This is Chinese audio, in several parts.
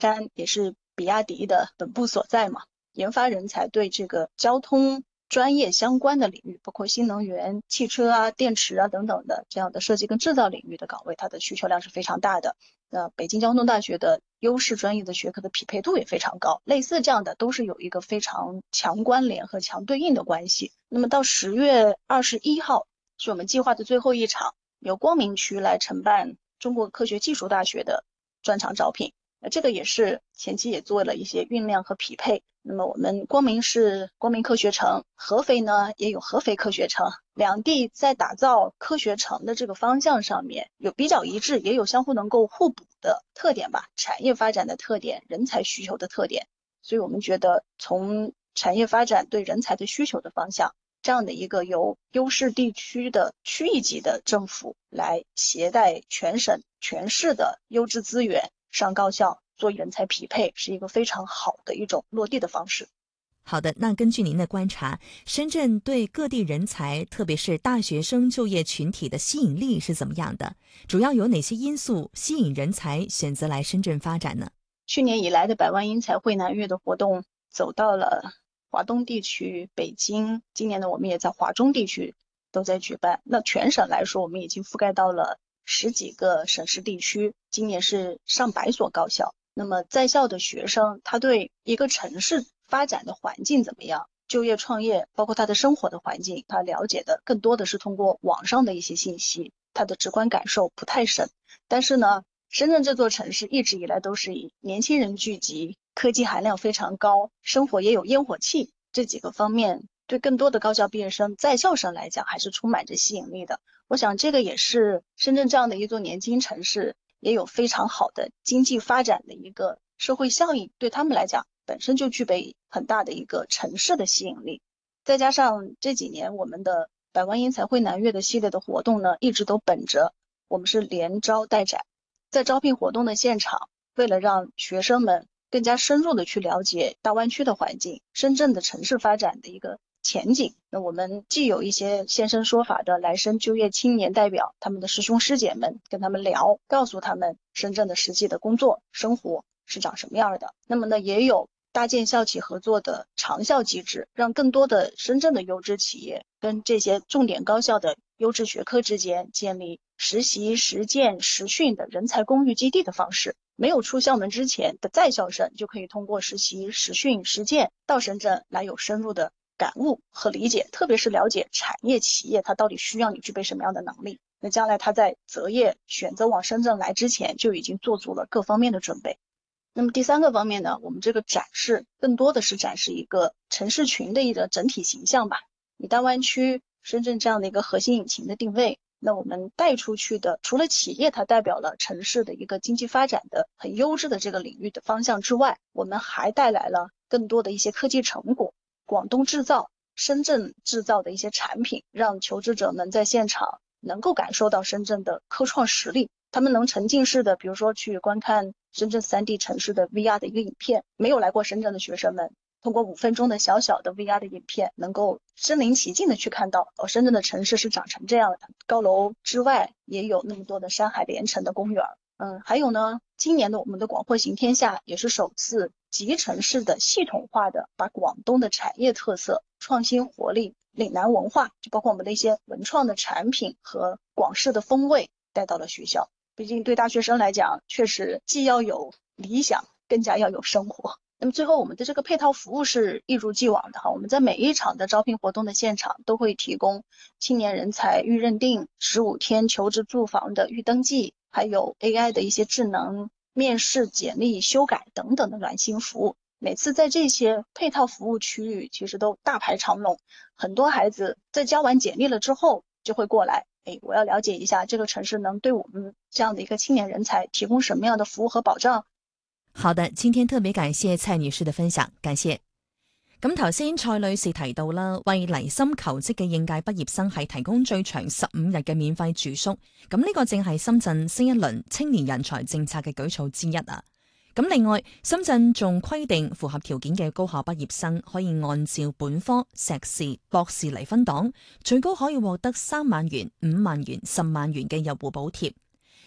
山也是比亚迪的本部所在嘛，研发人才对这个交通专业相关的领域，包括新能源、汽车啊、电池啊等等的这样的设计跟制造领域的岗位，它的需求量是非常大的。北京交通大学的优势专业的学科的匹配度也非常高，类似这样的都是有一个非常强关联和强对应的关系。那么到10月21号是我们计划的最后一场，由光明区来承办中国科学技术大学的专场招聘。这个也是前期也做了一些酝酿和匹配。那么我们光明是光明科学城，合肥呢也有合肥科学城，两地在打造科学城的这个方向上面有比较一致，也有相互能够互补的特点吧，产业发展的特点，人才需求的特点。所以我们觉得从产业发展对人才的需求的方向，这样的一个由优势地区的区域级的政府来携带全省全市的优质资源上高校做人才匹配，是一个非常好的一种落地的方式。 好的，那根据您的观察，深圳对各地人才，特别是大学生就业群体的吸引力是怎么样的？主要有哪些因素吸引人才选择来深圳发展呢？ 去年以来的百万英才汇南粤的活动走到了华东地区、北京，今年呢我们也在华中地区都在举办。那全省来说，我们已经覆盖到了10几个省市地区，今年是上百所高校。那么在校的学生，他对一个城市发展的环境怎么样，就业创业，包括他的生活的环境，他了解的更多的是通过网上的一些信息，他的直观感受不太深。但是呢，深圳这座城市一直以来都是以年轻人聚集、科技含量非常高、生活也有烟火气这几个方面，对更多的高校毕业生、在校生来讲，还是充满着吸引力的。我想这个也是深圳这样的一座年轻城市也有非常好的经济发展的一个社会效应，对他们来讲本身就具备很大的一个城市的吸引力。再加上这几年我们的百万英才汇南粤的系列的活动呢，一直都本着我们是连招带展。在招聘活动的现场，为了让学生们更加深入的去了解大湾区的环境、深圳的城市发展的一个前景，那我们既有一些现身说法的来生就业青年代表，他们的师兄师姐们跟他们聊，告诉他们深圳的实际的工作生活是长什么样的。那么呢，也有搭建校企合作的长校机制，让更多的深圳的优质企业跟这些重点高校的优质学科之间建立实习、实践、实训的人才公寓基地的方式。没有出校门之前的在校生就可以通过实习、实训、实践到深圳来有深入的感悟和理解，特别是了解产业企业它到底需要你具备什么样的能力。那将来他在择业选择往深圳来之前，就已经做足了各方面的准备。那么第三个方面呢，我们这个展示更多的是展示一个城市群的一个整体形象吧。以大湾区、深圳这样的一个核心引擎的定位，那我们带出去的，除了企业它代表了城市的一个经济发展的很优质的这个领域的方向之外，我们还带来了更多的一些科技成果，广东制造、深圳制造的一些产品，让求职者们在现场能够感受到深圳的科创实力。他们能沉浸式的，比如说去观看深圳3D 城市的 VR 的一个影片，没有来过深圳的学生们通过5分钟的小小的 VR 的影片，能够身临其境的去看到深圳的城市是长成这样的。高楼之外也有那么多的山海连成的公园。还有呢，今年的我们的广货行天下也是首次集成式的系统化的把广东的产业特色、创新活力、岭南文化，就包括我们的一些文创的产品和广式的风味带到了学校。毕竟对大学生来讲，确实既要有理想，更加要有生活。那么最后我们的这个配套服务是一如既往的哈，我们在每一场的招聘活动的现场都会提供青年人才预认定、15天求职住房的预登记，还有 AI 的一些智能面试、简历修改等等的暖心服务。每次在这些配套服务区域其实都大排长龙，很多孩子在交完简历了之后就会过来，我要了解一下这个城市能对我们这样的一个青年人才提供什么样的服务和保障。 好的，今天特別感謝蔡女士嘅分享，感謝。咁頭先蔡女士提到啦，為離心求職嘅應屆畢業生係提供最長15日嘅免費住宿，咁呢個正係深圳新一輪青年人才政策嘅舉措之一啊。咁另外，深圳仲規定符合條件嘅高校畢業生可以按照本科、碩士、博士嚟分檔，最高可以獲得3萬元、5萬元、10萬元嘅入戶補貼。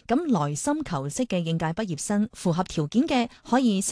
咁來心求職嘅應屆畢業生符合條件嘅可以